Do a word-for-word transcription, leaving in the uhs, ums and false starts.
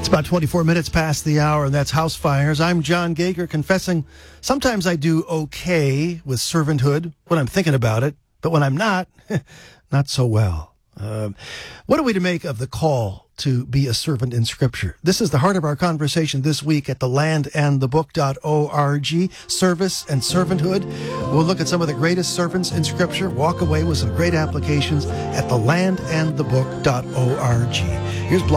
It's about twenty-four minutes past the hour, and that's House Fires. I'm John Gager, confessing sometimes I do okay with servanthood when I'm thinking about it, but when I'm not, not so well. Uh, what are we to make of the call to be a servant in Scripture? This is the heart of our conversation this week at the land and the book dot org. Service and servanthood. We'll look at some of the greatest servants in Scripture, walk away with some great applications at the land and the book dot org. Here's Block.